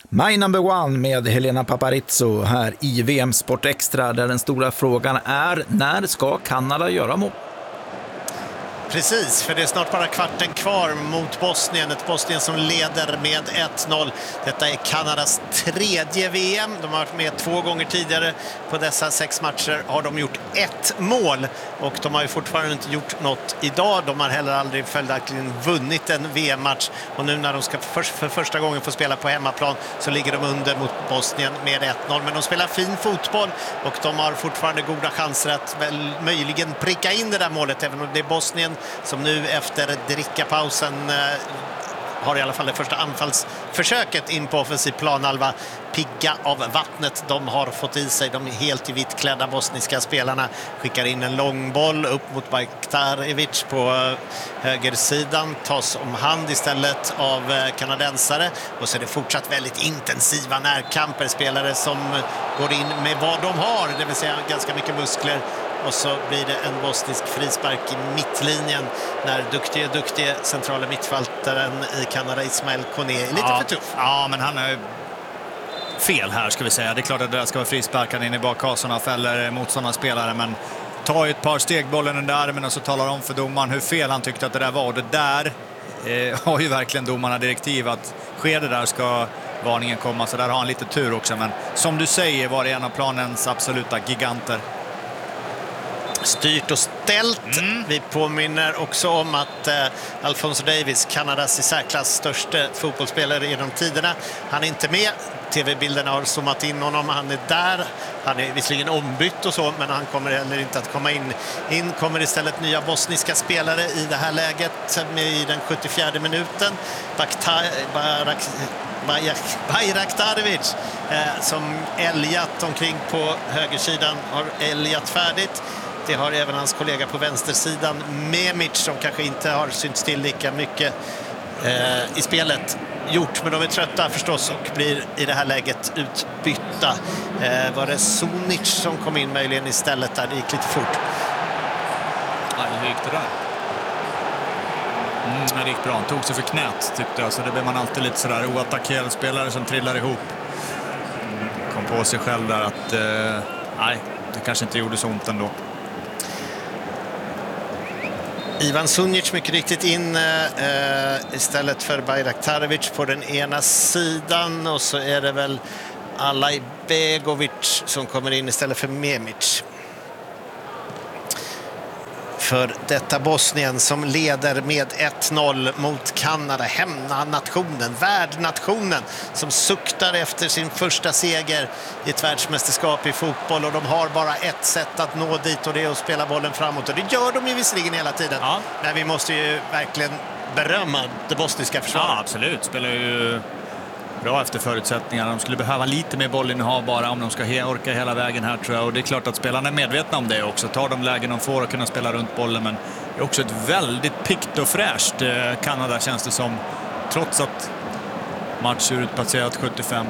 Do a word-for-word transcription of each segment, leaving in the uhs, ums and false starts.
My Number One med Helena Paparizou här i V M Sport Extra, där den stora frågan är: när ska Kanada göra mål? Precis, för det är snart bara kvarten kvar mot Bosnien. Ett Bosnien som leder med ett noll. Detta är Kanadas tredje V M. De har varit med två gånger tidigare. På dessa sex matcher har de gjort ett mål. Och de har ju fortfarande inte gjort något idag. De har heller aldrig följaktligen vunnit en V M-match. Och nu när de ska för, för första gången få spela på hemmaplan så ligger de under mot Bosnien med ett noll. Men de spelar fin fotboll och de har fortfarande goda chanser att väl möjligen pricka in det där målet. Även om det är Bosnien som nu efter drickapausen eh, har i alla fall det första anfallsförsöket in på offensiv planhalva. Pigga av vattnet de har fått i sig. De är helt i vitt klädda bosniska spelarna. Skickar in en lång boll upp mot Bajraktarevic på högersidan. Tas om hand istället av kanadensare. Och så är det fortsatt väldigt intensiva närkamper. Spelare som går in med vad de har. Det vill säga ganska mycket muskler. Och så blir det en bosnisk frispark i mittlinjen när duktiga, duktiga centrala mittfältaren i Kanada, Ismail Kone, är lite ja, för tuff. Ja, men han är fel här, ska vi säga. Det är klart att det där ska vara frisparkan in i bakkasorna och fäller motståndarspelare, men ta ju ett par steg bollen under armen och så talar om för domaren hur fel han tyckte att det där var. Och det där eh, har ju verkligen domarna direktiv att sker det där ska varningen komma, så där har han lite tur också. Men som du säger var det en av planens absoluta giganter. Styrt och ställt. Mm. Vi påminner också om att eh, Alphonso Davies, Kanadas i särklass största fotbollsspelare genom tiderna, han är inte med. Tv-bilderna har zoomat in honom. Han är där. Han är visserligen ombytt och så, men han kommer heller inte att komma in. In kommer istället nya bosniska spelare i det här läget med i den sjuttiofjärde minuten. Bakta, Barak, Bajraktarevic eh, som älgat omkring på högersidan har älgat färdigt. Det har även hans kollega på vänstersidan, Memic, som kanske inte har synts till lika mycket eh, i spelet, gjort. Men de är trötta förstås och blir i det här läget utbytta. Eh, var det Sunic som kom in möjligen istället där? Det gick lite fort. Ja, hur gick det där? Mm, det gick bra. Han tog sig för knät, tyckte jag. Så det blir man alltid lite sådär oattackerad spelare som trillar ihop. Kom på sig själv där att eh, nej, det kanske inte gjorde så ont ändå. Ivan Sunic mycket riktigt in eh, istället för Bajraktarevic på den ena sidan, och så är det väl Alaj Begovic som kommer in istället för Memic. För detta Bosnien som leder med ett noll mot Kanada, hemnationen, värdnationen som suktar efter sin första seger i ett världsmästerskap i fotboll, och de har bara ett sätt att nå dit, och det är att spela bollen framåt, och det gör de ju visserligen hela tiden. Ja. Men vi måste ju verkligen berömma det bosniska försvaret. Ja, absolut. Spelar ju bra efter förutsättningarna. De skulle behöva lite mer bollinnehav bara om de ska he- orka hela vägen här, tror jag. Och det är klart att spelarna är medvetna om det också. Tar de lägen de får och kunna spela runt bollen. Men det är också ett väldigt pikt och fräscht eh, Kanada, känns det som. Trots att matchuret passerat sjuttiofem.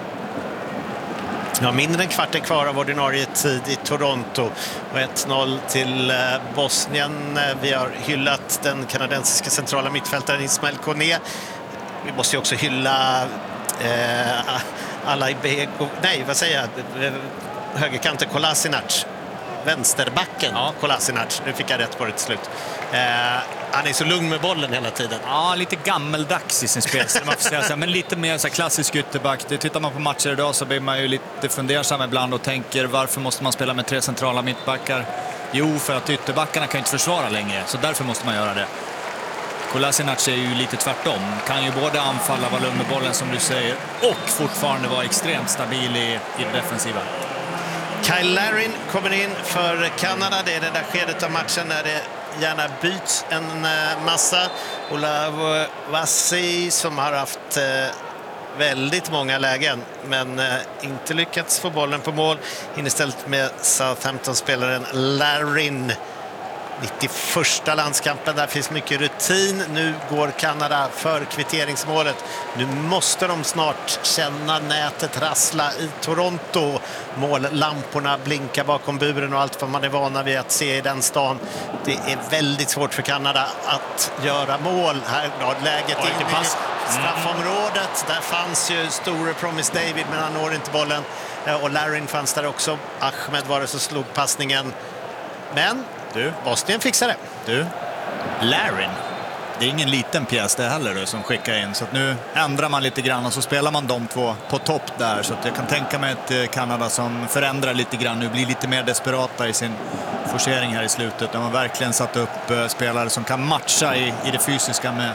Ja, mindre än kvarten kvar av ordinarie tid i Toronto. Och ett noll till eh, Bosnien. Vi har hyllat den kanadensiska centrala mittfältaren Ismail Kone. Vi måste ju också hylla eh, Alaj Bego, nej vad säger jag, högerkanten Kolasinac, vänsterbacken ja. Kolasinac, nu fick jag rätt på det till slut. Eh, han är så lugn med bollen hela tiden. Ja, lite gammeldags i sin spelstil, man får säga så, men lite mer så här klassisk ytterback. Det tittar man på matcher idag så blir man ju lite fundersam ibland och tänker, varför måste man spela med tre centrala mittbackar? Jo, för att ytterbackarna kan inte försvara längre, så därför måste man göra det. Kolasinac är ju lite tvärtom. Kan ju både anfalla, vara lugn med bollen som du säger, och fortfarande vara extremt stabil i, i defensiva. Kyle Larin kommer in för Kanada. Det är det där skedet av matchen när det gärna byts en massa. Ola Vassi som har haft väldigt många lägen men inte lyckats få bollen på mål. In istället med Southampton-spelaren Larin. nittioförsta landskampen, där finns mycket rutin. Nu går Kanada för kvitteringsmålet. Nu måste de snart känna nätet rassla i Toronto. Mållamporna blinkar bakom buren och allt vad man är vana vid att se i den stan. Det är väldigt svårt för Kanada att göra mål. Här har läget in i straffområdet. Där fanns ju store Promise David, men han når inte bollen. Och Larin fanns där också. Ahmed var det som slog passningen. Men du, Bosnien fixade det. Du, Larin. Det är ingen liten pjäs det heller du, som skickar in. Så att nu ändrar man lite grann och så spelar man de två på topp där. Så att jag kan tänka mig ett Kanada som förändrar lite grann. Nu blir lite mer desperata i sin forcering här i slutet. De har verkligen satt upp spelare som kan matcha i, i det fysiska med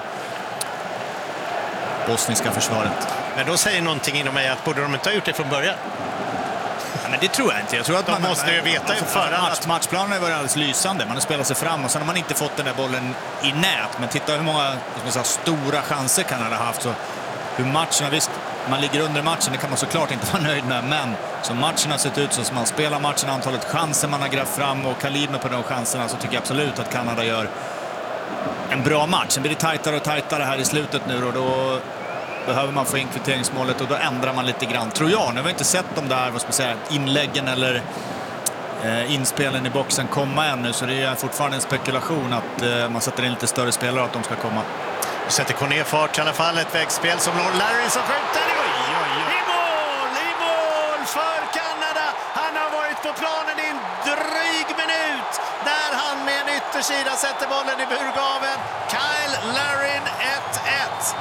bosniska försvaret. Men då säger någonting inom mig att borde de inte ha gjort det från början? Ja, men det tror jag inte. Jag tror att de man måste ju veta alltså, förra match, matchplanen har varit alldeles lysande. Man har spelat sig fram och sen har man inte fått den där bollen i nät. Men titta hur många säga, stora chanser Kanada har haft. Så hur matcherna, visst, man ligger under matchen, det kan man såklart inte vara nöjd med. Men som matchen har sett ut, så som man spelar matchen, antalet chanser man har grävt fram och kaliber på de chanserna, så tycker jag absolut att Kanada gör en bra match. Sen blir det tajtare och tajtare här i slutet nu och då behöver man få in kvitteringsmålet och då ändrar man lite grann, tror jag. Nu har vi inte sett de där, vad ska man säga, inläggen eller eh, inspelen i boxen komma ännu, så det är fortfarande en spekulation att eh, man sätter in lite större spelare att de ska komma. Vi sätter Corné fart i alla fall, ett vägspel som når Larry som skjuter. Oj, oj, oj. I mål, i mål för Kanada. Han har varit på planen i en dryg minut när han med en yttersida sätter bollen i burgaven. Kyle Larin ett ett.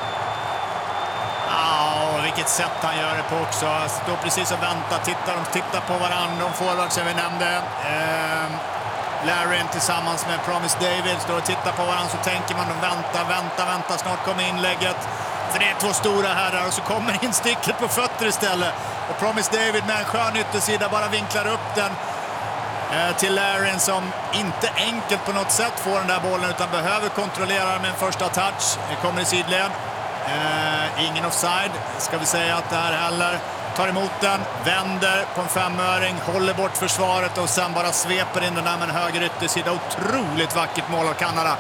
Ja, vilket sätt han gör det på också. Står precis och väntar, tittar, de tittar på varandra, de forwards som vi nämnde. Eh, Larin tillsammans med Promise David står och tittar på varandra, så tänker man, de väntar, väntar, väntar, snart kommer inlägget. För det är två stora herrar och så kommer insticket på fötter istället. Och Promise David med en skön yttersida bara vinklar upp den eh, till Larin som inte enkelt på något sätt får den där bollen utan behöver kontrollera med en första touch. Det kommer i sidled. Eh, ingen offside, ska vi säga att det här heller. Tar emot den, vänder på en femöring, håller bort försvaret och sen bara sveper in den där med en höger yttersida. Otroligt vackert mål av Kanada.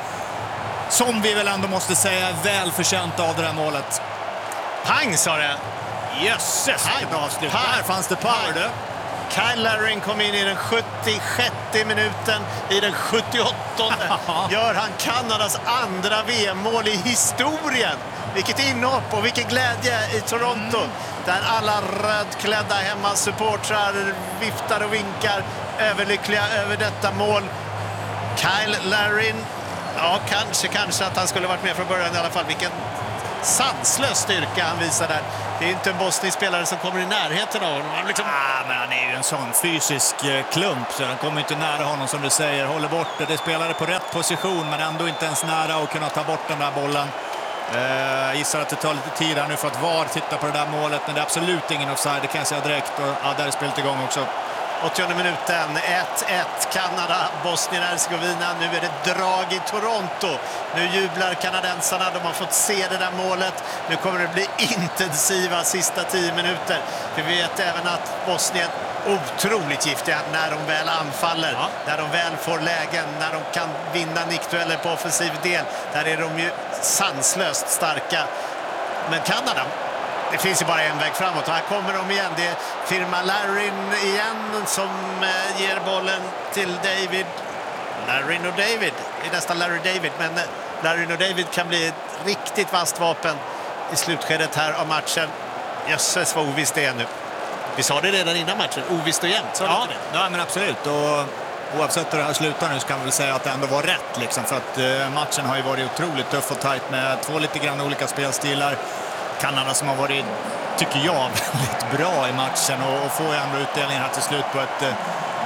Som vi väl ändå måste säga är välförtjänt av det här målet. Pang, sa det. Jösses, vilket avslut. Här fanns det power, du. Kyle Larin kom in i den sjuttiosjätte minuten. I den sjuttioåttonde gör han Kanadas andra V M-mål i historien. Vilket inhopp och vilken glädje i Toronto. Mm. Där alla rödklädda hemmasupportrar viftar och vinkar, överlyckliga över detta mål. Kyle Larin, ja kanske, kanske att han skulle varit med från början i alla fall. Vilken sanslös styrka han visar där. Det är inte en bosnisk spelare som kommer i närheten av honom. Han, liksom... ah, men han är ju en sån fysisk klump så han kommer inte nära honom som du säger. Håller bort det. Det spelade på rätt position men ändå inte ens nära att kunna ta bort den där bollen. Jag uh, gissar att det tar lite tid här nu för att V A R titta på det där målet, men det är absolut ingen offside, det kan jag säga direkt. Och ja, där är spelet igång också. åttionde minuten, ett ett Kanada, Bosnien-Hercegovina. Nu är det drag i Toronto. Nu jublar kanadensarna, de har fått se det där målet. Nu kommer det bli intensiva sista tio minuter. Vi vet även att Bosnien otroligt giftiga när de väl anfaller, ja. När de väl får lägen, när de kan vinna nickdueller på offensiv del. Där är de ju sanslöst starka. Men Kanada, det finns ju bara en väg framåt och här kommer de igen. Det är firma Larin igen som eh, ger bollen till David. Larin och David, det är nästan Larry David, men eh, Larin och David kan bli ett riktigt vasst vapen i slutskedet här av matchen. Jösses vad ovisst det är nu. Vi sa det redan innan matchen, ovisst och jämnt. Ja, ja, men absolut. Och oavsett hur det här slutar nu så kan vi väl säga att det ändå var rätt. Liksom, för att eh, matchen har ju varit otroligt tuff och tajt med två lite grann olika spelstilar. Kanada som har varit, tycker jag, väldigt bra i matchen och, och får ändå utdelningen här till slut på ett eh,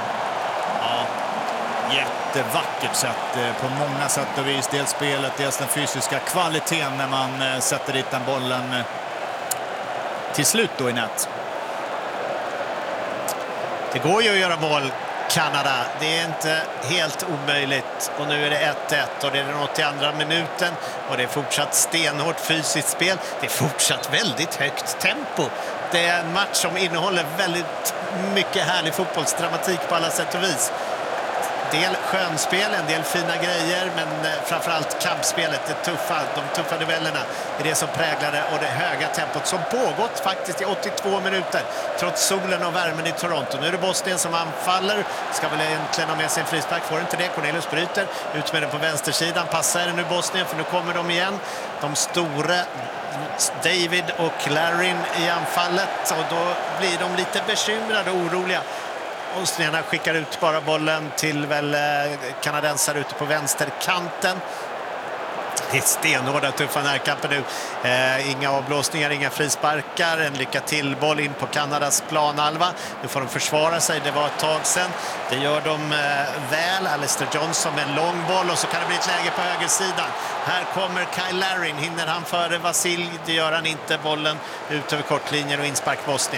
ja, jättevackert sätt. Eh, på många sätt och vis. Dels spelet, dels den fysiska kvaliteten när man eh, sätter dit den bollen eh, till slut då i nät. Det går ju att göra mål, Kanada. Det är inte helt omöjligt. Och nu är det ett ett och det är den åttioandra minuten. Och det är fortsatt stenhårt fysiskt spel. Det är fortsatt väldigt högt tempo. Det är en match som innehåller väldigt mycket härlig fotbollsdramatik på alla sätt och vis. del skönspel, en del fina grejer, men framförallt kampspelet, det tuffa, de tuffa duellerna är det som präglar det, och det höga tempot som pågått faktiskt i åttiotvå minuter trots solen och värmen i Toronto. Nu är det Bosnien som anfaller, ska väl egentligen ha med sin frispark, får inte det. Cornelius bryter ut med den på vänstersidan, passar det nu Bosnien, för nu kommer de igen, de stora David och Larin i anfallet, och då blir de lite bekymrade och oroliga. Bosnierna skickar ut bara bollen till väl kanadensare ute på vänsterkanten. Det är stenhårda, tuffa närkamper nu. Eh, inga avblåsningar, inga frisparkar. En lycka till boll in på Kanadas planhalva. Nu får de försvara sig, det var ett tag sedan. Det gör de eh, väl. Alistair Johnson med en lång boll, och så kan det bli ett läge på högersidan. Här kommer Kyle Larin. Hinner han före Vasil? Det gör han inte. Bollen ut över kortlinjen och inspark Bosnien.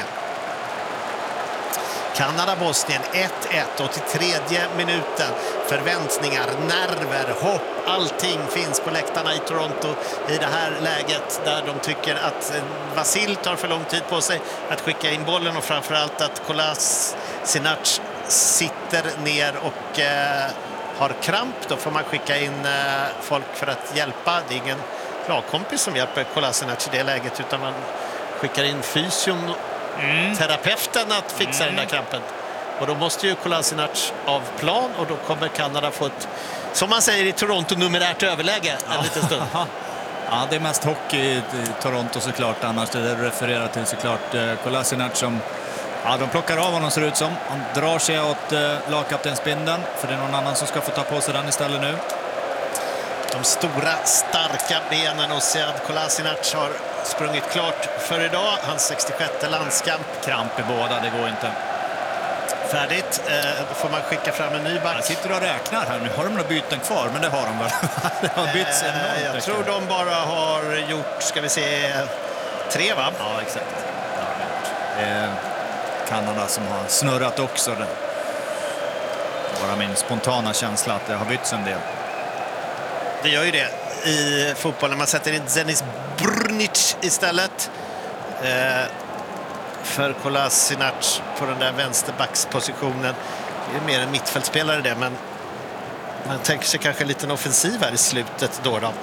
Kanada-Bosnien ett ett, åttiotre minuten. Förväntningar, nerver, hopp, allting finns på läktarna i Toronto i det här läget, där de tycker att Vasil tar för lång tid på sig att skicka in bollen, och framförallt att Kolasinac sitter ner och eh, har kramp. Då får man skicka in eh, folk för att hjälpa. Det är ingen lagkompis som hjälper Kolasinac i det läget, utan man skickar in fysion Mm. terapeuten att fixa mm. den där krampen. Och då måste ju Kolasinac av plan, och då kommer Kanada få ett, som man säger i Toronto, numerärt överläge en liten stund. Ja, det är mest hockey i Toronto såklart, annars det du refererar till såklart. Kolasinac som, ja, de plockar av honom ser det ut som. Han drar sig åt eh, lagkaptensbindeln, för det är någon annan som ska få ta på sig den istället nu. De stora starka benen och Sead Kolasinac har sprungit klart för idag. Hans sextiosjätte landskamp. Kramp i båda, det går inte. Färdigt. Eh, då får man skicka fram en ny back. Jag sitter och räknar här nu. Har de några byten kvar? Men det har de väl. Det har bytts eh, jag mycket. tror de bara har gjort, ska vi se, tre va? Ja, exakt. Det är Kanada som har snurrat också. Det bara min spontana känsla att det har bytts en del. Det gör ju det i fotbollen. Man sätter in Zenis Brnic istället eh, för Kolasinac på den där vänsterbackspositionen. Det är mer en mittfältspelare det, men man tänker sig kanske en liten offensiv här i slutet då då.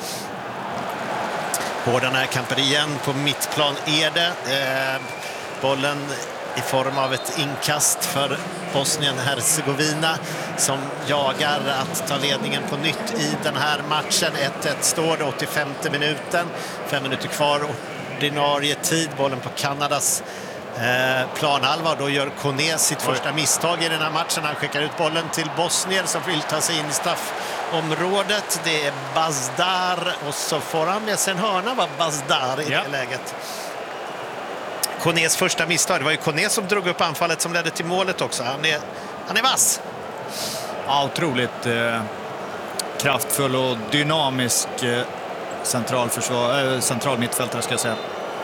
Hårda närkamper igen på mittplan är det. Eh, bollen i form av ett inkast för Bosnien-Hercegovina som jagar att ta ledningen på nytt i den här matchen. ett ett står det, åttiofemte minuten. Fem minuter kvar, ordinarie tid. Bollen på Kanadas eh, planhalva. Då gör Kone sitt Oj. första misstag i den här matchen. Han skickar ut bollen till Bosnien som vill ta sig in i straffområdet. Det är Bazdar, och så får han med sig en hörna, var Bazdar i ja. det läget. Kones första misstag. Det var ju Kone som drog upp anfallet som ledde till målet också. Han är, han är vass. Ja, otroligt eh, kraftfull och dynamisk eh, centralförsvar, eh, central mittfältare ska jag säga.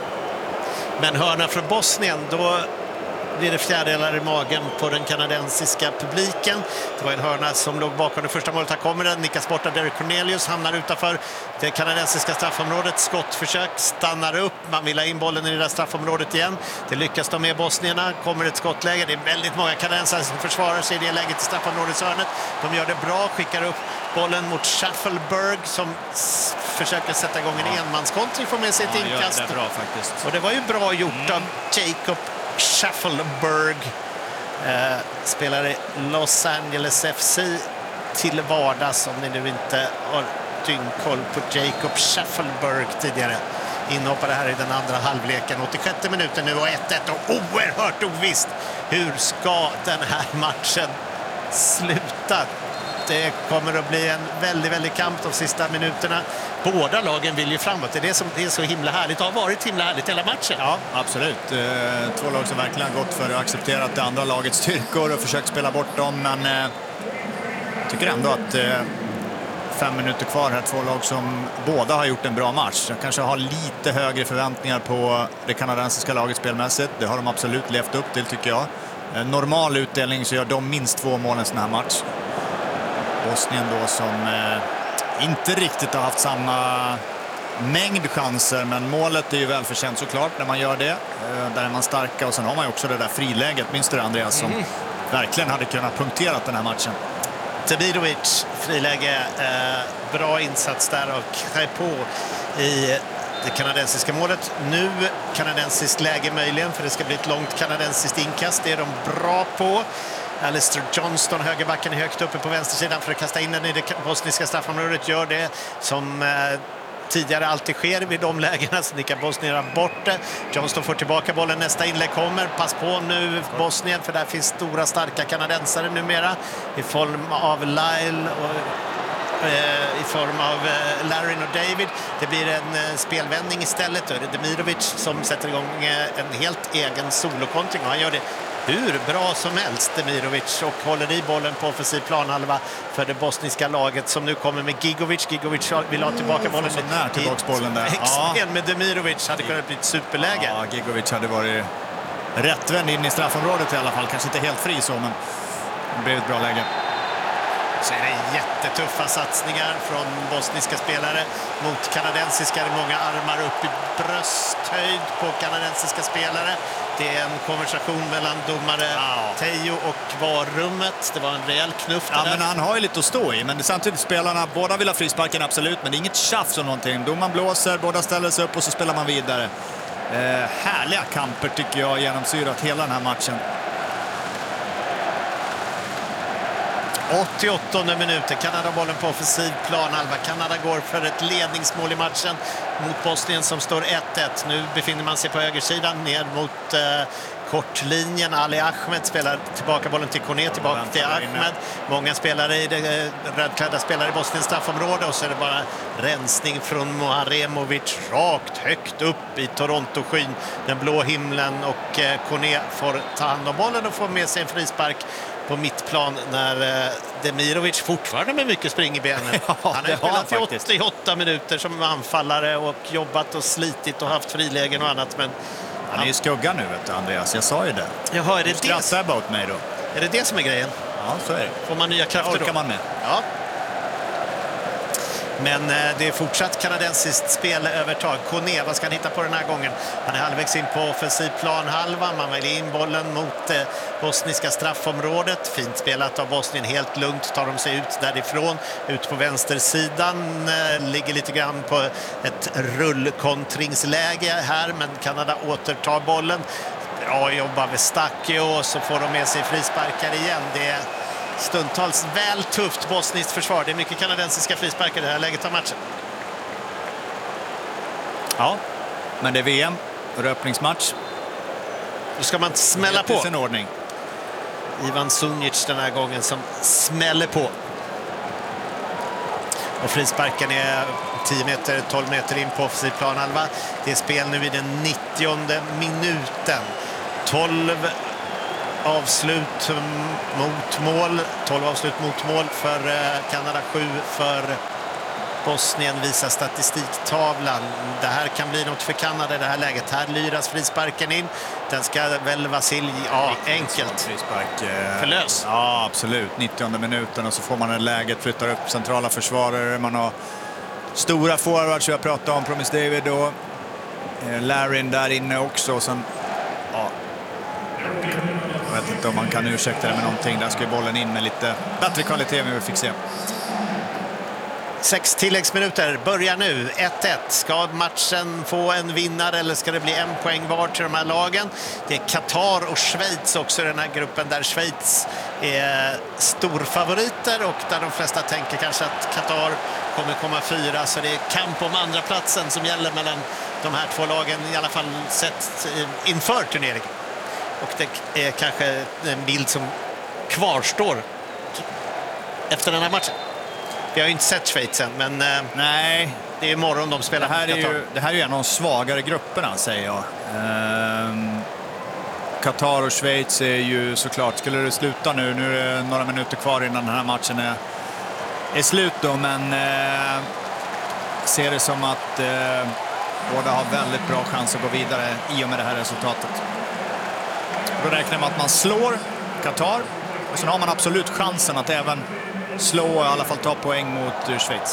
Men hörna från Bosnien, då blir det fjärdedelar i magen på den kanadensiska publiken. Det var en hörna som låg bakom det första målet. Här kommer den, nickas bort av Derek Cornelius, hamnar utanför det kanadensiska straffområdet. Skottförsök, stannar upp, man vill ha in bollen i det där straffområdet igen. Det lyckas de med Bosnierna, kommer ett skottläge. Det är väldigt många kanadensare som försvarar sig i det läget i straffområdeshörnet. De gör det bra, skickar upp bollen mot Schaffelberg som försöker sätta igång en ja. enmanskontring, får med sig ett ja, inkast. Det bra, faktiskt. Och det var ju bra gjort mm. av Jacob Schaffelberg, eh, spelar i Los Angeles F C till vardags, om ni nu inte har dyngkoll på Jacob Schaffelberg tidigare. Inhoppade här i den andra halvleken, åttiosjätte minuten nu och ett ett, och oerhört ovisst. Hur ska den här matchen sluta? Det kommer att bli en väldigt, väldigt kamp de sista minuterna. Båda lagen vill ju framåt. Det är det som är så himla härligt. Det har varit himla härligt hela matchen. Ja, absolut. Två lag som verkligen har gått för att acceptera det andra lagets styrkor och försökt spela bort dem. Men jag tycker ändå att fem minuter kvar här, två lag som båda har gjort en bra match. Jag kanske har lite högre förväntningar på det kanadensiska laget spelmässigt. Det har de absolut levt upp till, tycker jag. Normal utdelning så gör de minst två mål i en sån här match. Bosnien då som eh, inte riktigt har haft samma mängd chanser, men målet är ju välförtjänt såklart när man gör det. Eh, där är man starka, och sen har man ju också det där friläget, minns du det, Andreas, som mm. verkligen hade kunnat punktera den här matchen. Demirovic, friläge. Eh, bra insats där av Crépeau i det kanadensiska målet. Nu kanadensiskt läge möjligen, för det ska bli ett långt kanadensiskt inkast. Det är de bra på. Alistair Johnston, högerbacken, högt uppe på vänstersidan för att kasta in den i det bosniska straffområdet. Gör det som eh, tidigare alltid sker vid de lägena, så nickar Bosnien bort det. Johnston får tillbaka bollen, nästa inlägg kommer. Pass på nu Bosnien, för där finns stora starka kanadensare numera i form av Lyle och i form av Larin och David. Det blir en spelvändning istället. Det är Demirovic som sätter igång en helt egen solokontring, och han gör det hur bra som helst, Demirovic, och håller i bollen på offensiv planhalva för det bosniska laget som nu kommer med Gigovic. Gigovic vill ha tillbaka bollen. Så nära tillbaka bollen där. Ja. Med Demirovic hade kunnat bli ett superläge. Ja, Gigovic hade varit rättvänd in i straffområdet i alla fall. Kanske inte helt fri så, men det blev ett bra läge. Så är det jättetuffa satsningar från bosniska spelare mot kanadensiska. Många armar upp i brösthöjd på kanadensiska spelare. Det är en konversation mellan domare wow. Teo och varummet. Det var en rejäl knuff. Ja, men han har ju lite att stå i. Men samtidigt spelarna, båda vill ha frisparken absolut. Men det är inget tjafs om någonting. Domaren blåser, båda ställer sig upp och så spelar man vidare. Eh, härliga kamper tycker jag genomsyrat hela den här matchen. åttioåttonde minuten, Kanada bollen på offensiv planhalva. Kanada går för ett ledningsmål i matchen mot Bosnien som står ett ett. Nu befinner man sig på högersidan ner mot eh, kortlinjen. Ali Ahmed spelar tillbaka bollen till Kone, tillbaka till Ahmed. Många spelare i det eh, rödklädda spelare i Bosniens straffområde, och så är det bara rensning från Moharemovic rakt högt upp i Toronto-skyn, den blå himlen, och eh, Kone får ta hand om bollen och får med sig en frispark på mittplan när eh, Demirovic fortfarande med mycket spring i benen. Ja, han har spelat i faktiskt. åttioåtta minuter som anfallare och jobbat och slitit och haft frilägen och annat. Men han, han är i skuggan nu, vet du, Andreas. Jag sa ju det. Jaha, är det det? det? About mig då. Är det det som är grejen? Ja, så är det. Får man nya krafter då? Orkar man med. Ja. Men eh, det är fortsatt kanadensiskt spelövertag. Kone, vad ska han hitta på den här gången? Han är halvvägs in på offensiv planhalva. Man väljer in bollen mot eh, bosniska straffområdet. Fint spelat av Bosnien. Helt lugnt tar de sig ut därifrån. Ut på vänstersidan. Eh, ligger lite grann på ett rullkontringsläge här. Men Kanada återtar bollen. Bra jobbar Vestacchio, så får de med sig frisparkar igen. Det är stundtals väl tufft bosniskt försvar. Det är mycket kanadensiska frisparkar i det här läget av matchen. Ja, men det är V M. Öppningsmatch. Då ska man smälla på. En ordning. Ivan Sunic den här gången som smäller på. Och frisparken är tio meter, tolv meter in på offensiv planhalva. Det är spel nu i den nittionde minuten. tolv avslut mot mål. tolv avslut mot mål för Kanada, sju för Bosnien, visar statistiktavlan. Det här kan bli något för Kanada i det här läget. Här lyras frisparken in. Den ska väl Vasilj, ja, enkelt. Frispark. Förlös. Ja, absolut. nittionde minuten, och så får man det läget, flyttar upp centrala försvarare. Man har stora forwards, jag pratade om Promise David och Larin där inne också. Och sen, ja, jag vet inte om man kan ursäkta det med någonting. Där ska ju bollen in med lite bättre kvalitet än vi fick se. Sex tilläggsminuter börjar nu. ett ett. Ska matchen få en vinnare eller ska det bli en poäng var till de här lagen? Det är Qatar och Schweiz också i den här gruppen, där Schweiz är storfavoriter och där de flesta tänker kanske att Qatar kommer komma fyra. Så det är kamp om andra platsen som gäller mellan de här två lagen, i alla fall sett inför turneringen. Och det är kanske en bild som kvarstår efter den här matchen. Vi har ju inte sett Schweiz än, men nej, det är imorgon de spelar. Det här är ju, det här är ju en av de svagare grupperna, säger jag. Ehm, Qatar och Schweiz är ju såklart, skulle det sluta nu, nu är det några minuter kvar innan den här matchen är, är slut då, men eh, ser det som att eh, båda har väldigt bra chans att gå vidare i och med det här resultatet. Då räknar man att man slår Qatar, och sen har man absolut chansen att även slå och i alla fall ta poäng mot Schweiz.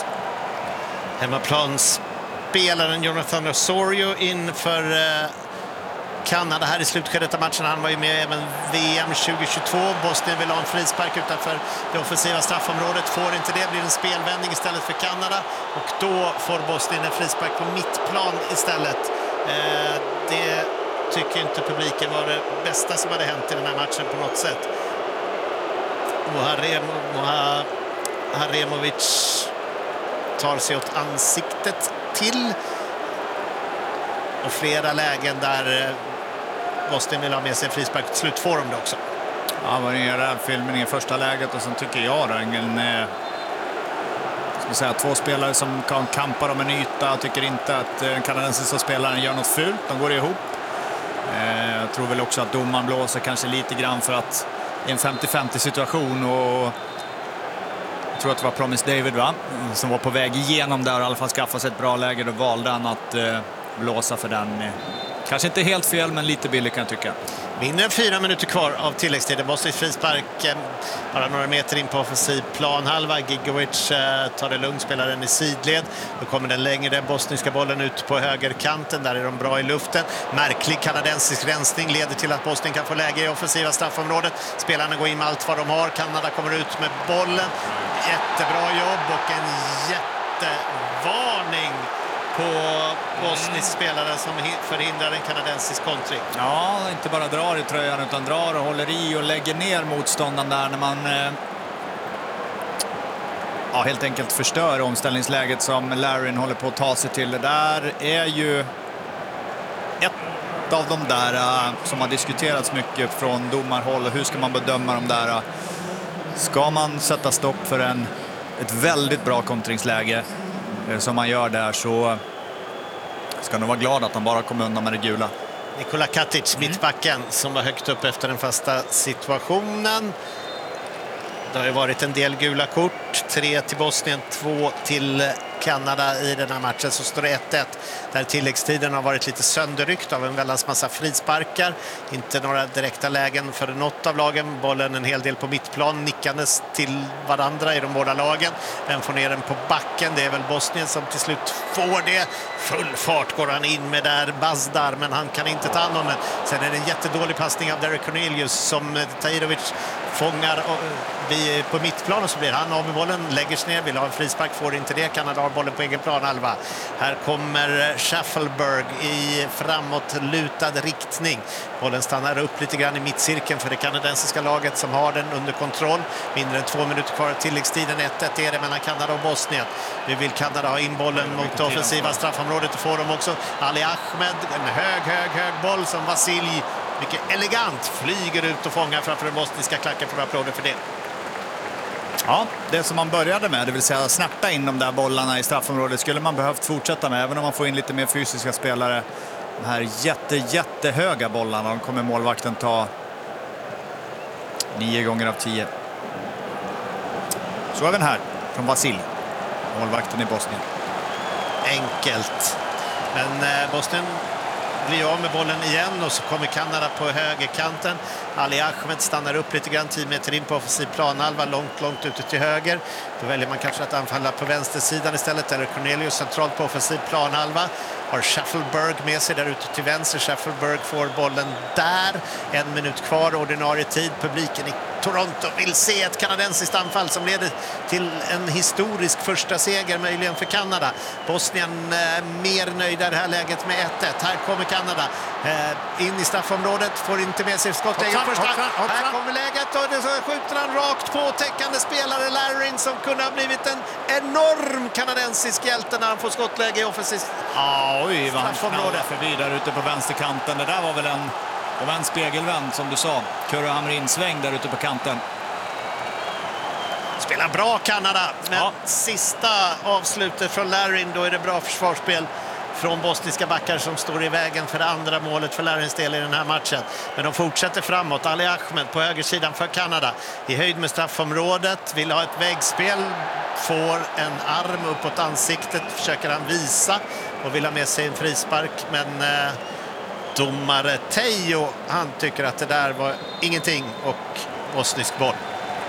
Hemmaplansspelaren Jonathan Osorio in för eh, Kanada här i slutskedet av matchen. Han var ju med även V M tjugohundratjugotvå. Bosnien vill ha en frispark utanför det offensiva straffområdet. Får inte det, blir en spelvändning istället för Kanada. Och då får Bosnien en frispark på mittplan istället. Eh, det tycker inte publiken var det bästa som hade hänt i den här matchen på något sätt. Haremovic tar sig åt ansiktet till. Och flera lägen där Bosnien vill ha med sig en frispark. Till slut får de det också. Ja, var det en rädd filmning i första läget och sen tycker jag där en, eh, ska säga, två spelare som kan kampa om en yta. Jag tycker inte att den kanadensiska spelaren gör något fult. De går ihop. Eh, jag tror väl också att domaren blåser kanske lite grann för att det är en femtio femtio situation och jag tror att det var Promise David, va? Som var på väg igenom där och i alla fall skaffa sig ett bra läge. Då valde han att eh, blåsa för den. Kanske inte helt fel, men lite billig kan jag tycka. Mindre än fyra minuter kvar av tilläggstiden. Bosniens frispark bara några meter in på offensiv planhalva. Gigovic eh, tar det lugnt, spelar den i sidled. Då kommer den längre bosniska bollen ut på högerkanten. Där är de bra i luften. Märklig kanadensisk rensning leder till att Bosnien kan få läge i offensiva straffområdet. Spelarna går in med allt vad de har. Kanada kommer ut med bollen. Jättebra jobb och en jättevarning på bosnisk spelare som förhindrar en kanadensisk kontring. Ja, inte bara drar i tröjan utan drar och håller i och lägger ner motståndaren där när man eh, ja, helt enkelt förstör omställningsläget som Larin håller på att ta sig till. Det där är ju ett av de där eh, som har diskuterats mycket från domarhåll. Hur ska man bedöma de där? Ska man sätta stopp för en, ett väldigt bra kontringsläge som man gör där, så ska nog vara glad att han bara kommer undan med det gula. Nikola Katic, mm. mittbacken, som var högt upp efter den fasta situationen. Det har ju varit en del gula kort. Tre till Bosnien, två till Kanada i den här matchen. Så står det ett ett. Där tilläggstiden har varit lite sönderryckt av en väldans massa frisparkar. Inte några direkta lägen för något av lagen. Bollen en hel del på mittplan. Nickandes till varandra i de båda lagen. Den får ner den på backen. Det är väl Bosnien som till slut får det. Full fart går han in med där Bazdar, men han kan inte ta hand om den. Sen är det en jättedålig passning av Derek Cornelius som Tahirovic fångar på mittplan, och så blir han av med bollen, lägger sig ner, vill ha en frispark, får inte det. Kanada har bollen på egen plan halva. Här kommer Schaffelberg i framåtlutad riktning. Bollen stannar upp lite grann i mittcirkeln för det kanadensiska laget som har den under kontroll. Mindre än två minuter kvar av tilläggstiden. ett ett är det mellan Kanada och Bosnien. Nu vill Kanada ha in bollen mot det offensiva straffområdet, och får de också. Ali Ahmed, en hög, hög, hög boll som Vasilj mycket elegant flyger ut och fångar framför den bosniska klacken. För applåder för det. Ja, det som man började med, det vill säga snärta in de där bollarna i straffområdet, skulle man behövt fortsätta med, även om man får in lite mer fysiska spelare. De här jätte, jättehöga bollarna, de kommer målvakten ta nio gånger av tio. Så även här från Vasilj, målvakten i Bosnien. Enkelt. Men eh, Bosnien blir av med bollen igen, och så kommer Kanada på högerkanten. Ali Ahmed stannar upp lite grann, tio meter in på offensiv planhalva, långt, långt ute till höger. Då väljer man kanske att anfalla på vänstersidan istället, eller Cornelius centralt på offensiv planhalva. Har Schaffelberg med sig där ute till vänster. Schaffelberg får bollen där. En minut kvar, ordinarie tid. Publiken i Toronto vill se ett kanadensiskt anfall som leder till en historisk första seger möjligen för Kanada. Bosnien eh, mer nöjda i det här läget med ett ett. Här kommer Kanada eh, in i straffområdet, får inte med sig skottläget. Första. Här kommer läget, och det så skjuter han rakt på täckande spelare Larin, som kunde ha blivit en enorm kanadensisk hjälte när han får skottläge i offensivt. Ja, oj, vad han knallar förbi där ute på vänsterkanten. Det där var väl en, det var en spegelvänd som du sa. Kurre Hamrin sväng där ute på kanten. Spelar bra Kanada, men ja. Sista avslutet från Larin, då är det bra försvarsspel från bosniska backar som står i vägen för det andra målet för Larins del i den här matchen. Men de fortsätter framåt. Ali Ahmed på högersidan för Kanada, i höjd med straffområdet, vill ha ett väggspel, får en arm uppåt ansiktet, försöker han visa och vill ha med sig en frispark, men eh, domare Teijo, han tycker att det där var ingenting och bosnisk boll.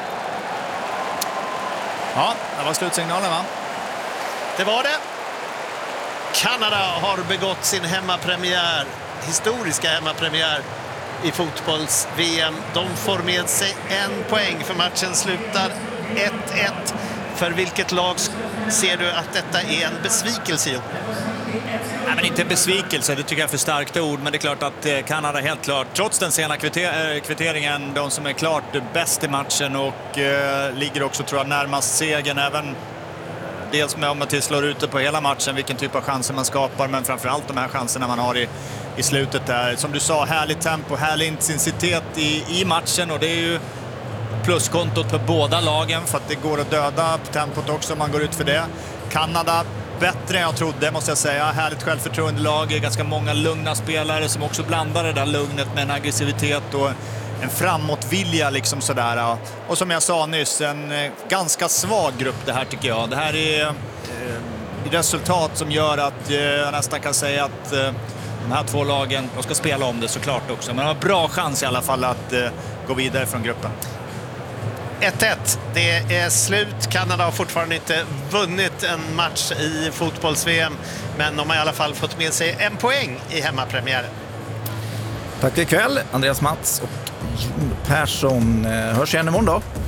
Ja, det var slutsignalen, va? Det var det. Kanada har begått sin hemmapremiär historiska hemmapremiär i fotbolls-V M. De får med sig en poäng för matchen slutar ett ett. För vilket lag ser du att detta är en besvikelse, Jo? Nej, men inte en besvikelse, det tycker jag är för starkt ord. Men det är klart att Kanada helt klart, trots den sena kvitter- kvitteringen, de som är klart bäst i matchen och eh, ligger också, tror jag, närmast segern. Även dels med om man tillslår ute på hela matchen, vilken typ av chanser man skapar, men framförallt de här chanserna man har i, i slutet där. Som du sa, härligt tempo, härlig intensitet i, i matchen, och det är ju pluskontot för båda lagen för att det går att döda tempot också om man går ut för det. Kanada bättre än jag trodde, måste jag säga. Härligt självförtroendelag, ganska många lugna spelare som också blandar det där lugnet med en aggressivitet och en framåtvilja liksom sådär. Och som jag sa nyss, en ganska svag grupp det här tycker jag. Det här är eh, resultat som gör att eh, jag nästan kan säga att eh, de här två lagen, de ska spela om det såklart också. Men de har bra chans i alla fall att eh, gå vidare från gruppen. ett ett. Det är slut. Kanada har fortfarande inte vunnit en match i fotbolls-V M, men de har i alla fall fått med sig en poäng i hemmapremiären. Tack för ikväll, Andreas Mats och Jon Persson. Hörs igen imorgon då.